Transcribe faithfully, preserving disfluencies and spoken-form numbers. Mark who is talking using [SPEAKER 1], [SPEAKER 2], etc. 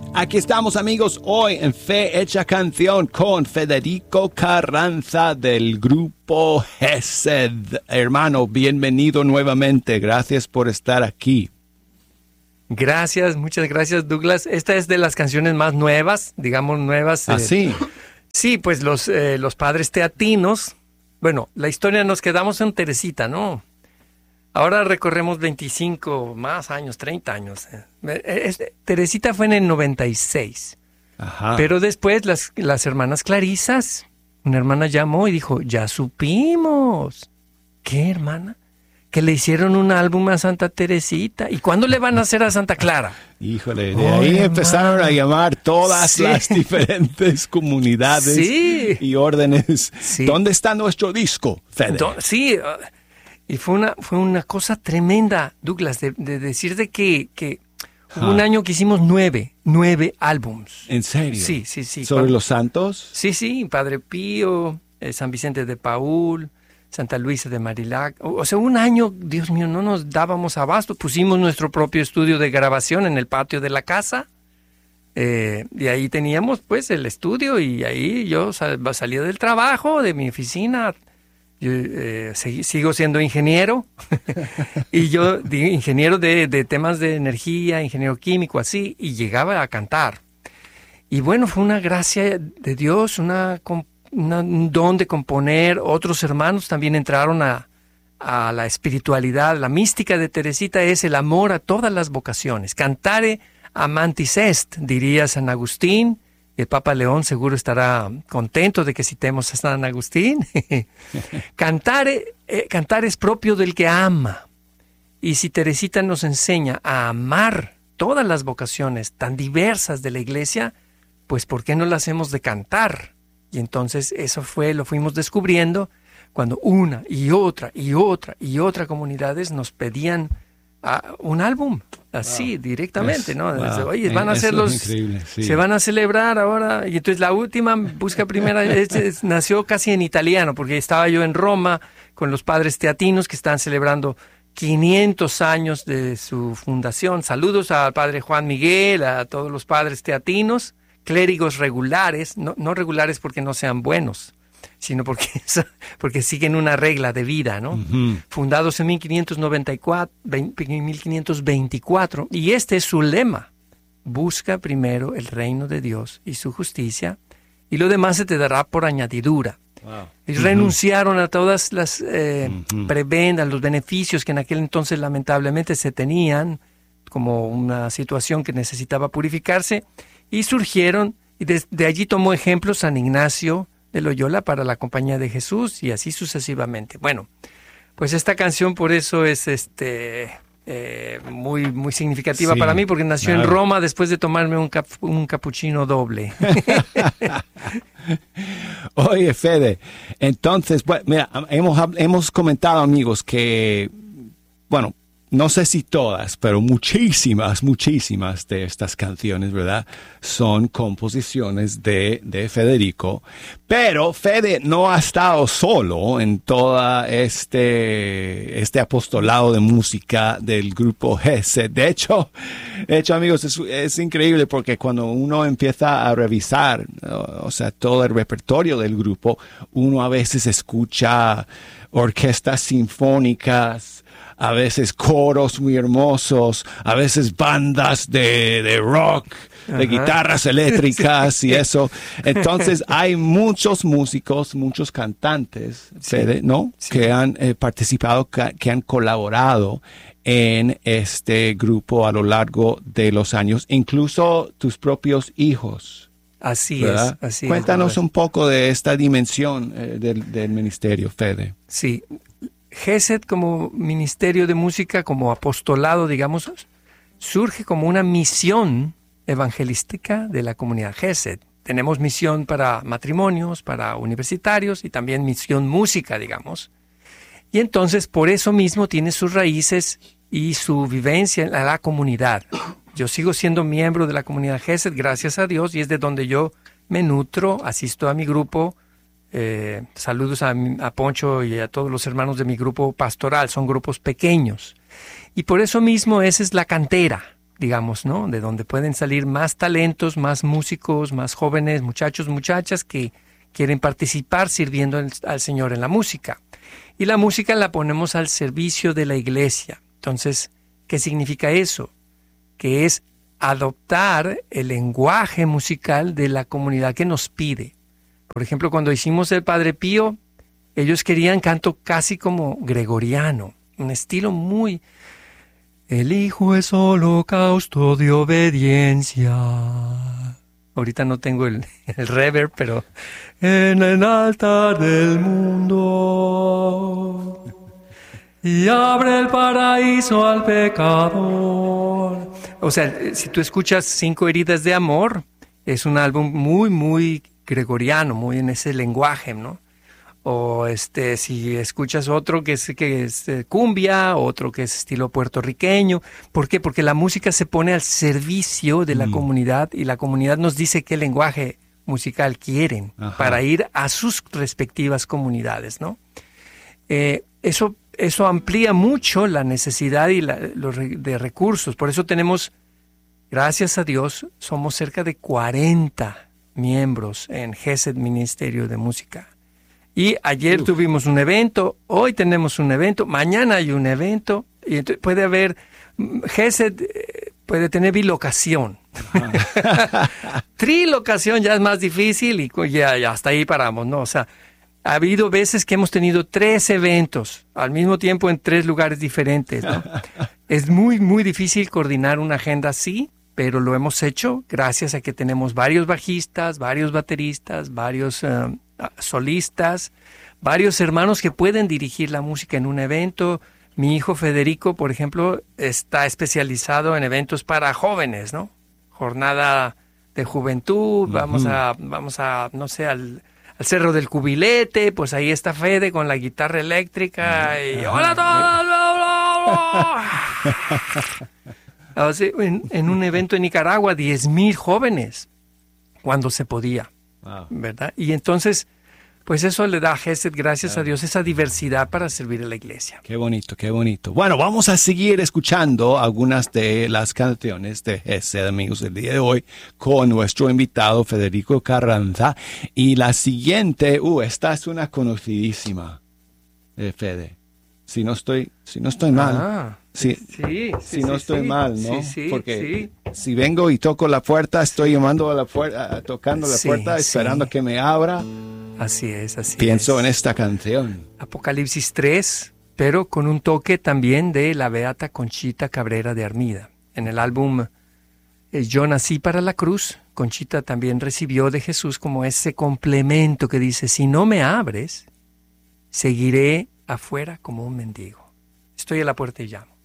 [SPEAKER 1] Aquí estamos, amigos, hoy en Fe Hecha Canción con Federico Carranza del grupo Gesed. Hermano, bienvenido nuevamente. Gracias por estar aquí.
[SPEAKER 2] Gracias, muchas gracias, Douglas. Esta es de las canciones más nuevas, digamos nuevas.
[SPEAKER 1] ¿Ah, sí?
[SPEAKER 2] Eh, sí, pues los, eh, los padres teatinos. Bueno, la historia nos quedamos en Teresita, ¿no? Ahora recorremos veinticinco más años, treinta años. Es, Teresita fue en el noventa y seis.
[SPEAKER 1] Ajá.
[SPEAKER 2] Pero después las, las hermanas Clarisas, una hermana llamó y dijo, ya supimos. ¿Qué, hermana? Que le hicieron un álbum a Santa Teresita. ¿Y cuándo le van a hacer a Santa Clara?
[SPEAKER 1] Híjole, de ahí oh, empezaron hermano. a llamar todas sí. las diferentes comunidades sí. y órdenes. Sí. ¿Dónde está nuestro disco, Fede?
[SPEAKER 2] Sí, uh, y fue una, fue una cosa tremenda, Douglas, de, de decir de que, que hubo ah. un año que hicimos nueve, nueve álbums.
[SPEAKER 1] ¿En serio?
[SPEAKER 2] Sí, sí, sí.
[SPEAKER 1] ¿Sobre cuando, los santos?
[SPEAKER 2] Sí, sí, Padre Pío, eh, San Vicente de Paúl, Santa Luisa de Marilac. O, o sea, un año, Dios mío, no nos dábamos abasto. Pusimos nuestro propio estudio de grabación en el patio de la casa. Eh, y ahí teníamos, pues, el estudio. Y ahí yo sal, salía del trabajo, de mi oficina. Yo eh, sig- sigo siendo ingeniero. y yo, de, ingeniero de, de temas de energía, ingeniero químico, así. Y llegaba a cantar. Y bueno, fue una gracia de Dios, una Una, un don de componer. Otros hermanos también entraron a, a la espiritualidad. La mística de Teresita es el amor a todas las vocaciones. Cantare amantis est, diría San Agustín. El Papa León seguro estará contento de que citemos a San Agustín. Cantare, eh, cantar es propio del que ama. Y si Teresita nos enseña a amar todas las vocaciones tan diversas de la Iglesia, pues ¿por qué no las hemos de cantar? Y entonces eso fue, lo fuimos descubriendo cuando una y otra y otra y otra comunidades nos pedían uh, un álbum, así wow. directamente, es, ¿no? Wow. Oye, van a hacer los, sí. se van a celebrar ahora. Y entonces la última, Busca Primera, es, es, nació casi en italiano, porque estaba yo en Roma con los padres teatinos que están celebrando quinientos años de su fundación. Saludos al padre Juan Miguel, a todos los padres teatinos. Clérigos regulares, no, no regulares porque no sean buenos, sino porque, porque siguen una regla de vida, ¿no? Uh-huh. Fundados en mil quinientos noventa y cuatro, mil quinientos veinticuatro, y este es su lema: busca primero el reino de Dios y su justicia, y lo demás se te dará por añadidura. Wow. Y uh-huh. renunciaron a todas las eh, uh-huh. prebendas, los beneficios que en aquel entonces lamentablemente se tenían, como una situación que necesitaba purificarse. Y surgieron, y desde allí tomó ejemplo San Ignacio de Loyola para la Compañía de Jesús, y así sucesivamente. Bueno, pues esta canción por eso es este eh, muy, muy significativa sí, para mí, porque nació claro. en Roma después de tomarme un, cap, un capuchino doble.
[SPEAKER 1] Oye, Fede, entonces, bueno, mira, hemos, hemos comentado, amigos, que, bueno, no sé si todas, pero muchísimas, muchísimas de estas canciones, ¿verdad?, son composiciones de, de Federico. Pero Fede no ha estado solo en todo este, este apostolado de música del grupo Gesed. De hecho, de hecho, amigos, es, es increíble porque cuando uno empieza a revisar, o sea, todo el repertorio del grupo, uno a veces escucha orquestas sinfónicas, a veces coros muy hermosos, a veces bandas de, de rock, de Ajá. guitarras eléctricas sí. y eso. Entonces hay muchos músicos, muchos cantantes, sí. Fede, ¿no? Sí. Que han eh, participado, que, que han colaborado en este grupo a lo largo de los años, incluso tus propios hijos.
[SPEAKER 2] Así
[SPEAKER 1] ¿verdad?
[SPEAKER 2] es, así
[SPEAKER 1] Cuéntanos
[SPEAKER 2] es.
[SPEAKER 1] un poco de esta dimensión eh, del, del ministerio, Fede.
[SPEAKER 2] Sí. Gesed como ministerio de música, como apostolado, digamos, surge como una misión evangelística de la comunidad Gesed. Tenemos misión para matrimonios, para universitarios y también misión música, digamos. Y entonces, por eso mismo, tiene sus raíces y su vivencia en la comunidad. Yo sigo siendo miembro de la comunidad Gesed, gracias a Dios, y es de donde yo me nutro, asisto a mi grupo. Eh, saludos a, a Poncho y a todos los hermanos de mi grupo pastoral. Son grupos pequeños y por eso mismo esa es la cantera. digamos, ¿no? De donde pueden salir más talentos, más músicos, más jóvenes, muchachos, muchachas que quieren participar sirviendo al Señor en la música. Y la música la ponemos al servicio de la iglesia. Entonces, ¿qué significa eso? Que es adoptar el lenguaje musical de la comunidad que nos pide. Por ejemplo, cuando hicimos el Padre Pío, ellos querían canto casi como gregoriano, un estilo muy... El Hijo es holocausto de obediencia. Ahorita no tengo el, el reverb, pero... En el altar del mundo y abre el paraíso al pecador. O sea, si tú escuchas Cinco heridas de amor, es un álbum muy, muy gregoriano, muy en ese lenguaje, ¿no? O este, si escuchas otro que es, que es eh, cumbia, otro que es estilo puertorriqueño. ¿Por qué? Porque la música se pone al servicio de la mm. comunidad y la comunidad nos dice qué lenguaje musical quieren. Ajá. Para ir a sus respectivas comunidades, ¿no? Eh, eso, eso amplía mucho la necesidad y la, los de recursos. Por eso tenemos, gracias a Dios, somos cerca de cuarenta miembros en Gesed Ministerio de Música. Y ayer Uf. tuvimos un evento, hoy tenemos un evento, mañana hay un evento, y entonces puede haber, Gesed eh, puede tener bilocación. Trilocación ya es más difícil y ya, ya hasta ahí paramos, ¿no? O sea, ha habido veces que hemos tenido tres eventos al mismo tiempo en tres lugares diferentes, ¿no? Es muy, muy difícil coordinar una agenda así, pero lo hemos hecho gracias a que tenemos varios bajistas, varios bateristas, varios uh, solistas, varios hermanos que pueden dirigir la música en un evento. Mi hijo Federico, por ejemplo, está especializado en eventos para jóvenes, ¿no? Jornada de juventud, uh-huh. vamos a, vamos a, no sé, al, al Cerro del Cubilete, pues ahí está Fede con la guitarra eléctrica uh-huh. y ¡hola a todos! en, en un evento en Nicaragua, diez mil jóvenes, cuando se podía, wow. ¿verdad? Y entonces... Pues eso le da a Gesed, gracias claro. a Dios, esa diversidad para servir a la iglesia.
[SPEAKER 1] Qué bonito, qué bonito. Bueno, vamos a seguir escuchando algunas de las canciones de Gesed, amigos, el día de hoy, con nuestro invitado Federico Carranza. Y la siguiente, uh, esta es una conocidísima, eh, Fede. Si no estoy, si no estoy mal. Ah, si,
[SPEAKER 2] sí,
[SPEAKER 1] si
[SPEAKER 2] sí,
[SPEAKER 1] no
[SPEAKER 2] sí,
[SPEAKER 1] estoy
[SPEAKER 2] sí.
[SPEAKER 1] mal, ¿no?
[SPEAKER 2] Sí, sí,
[SPEAKER 1] Porque
[SPEAKER 2] sí.
[SPEAKER 1] si vengo y toco la puerta, estoy llamando a la puerta, tocando la
[SPEAKER 2] sí,
[SPEAKER 1] puerta, esperando
[SPEAKER 2] sí.
[SPEAKER 1] que me abra.
[SPEAKER 2] Así es, así
[SPEAKER 1] Pienso
[SPEAKER 2] es.
[SPEAKER 1] en esta canción.
[SPEAKER 2] Apocalipsis tres, pero con un toque también de la beata Conchita Cabrera de Armida. En el álbum Yo nací para la cruz, Conchita también recibió de Jesús como ese complemento que dice, si no me abres, seguiré afuera como un mendigo. Estoy a la puerta y llamo.